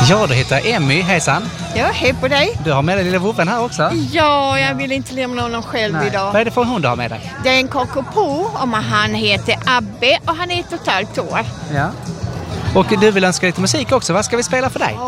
Ja, du heter Emmy, hejsan. Ja, hej på dig. Du har med dig lilla vovven här också. Ja, jag vill inte lämna honom själv idag. Vad är det för hund du har med dig? Det är en kokopå och han heter Abbe och han är 1,5 år. Ja. Och du vill önska lite musik också. Vad ska vi spela för dig?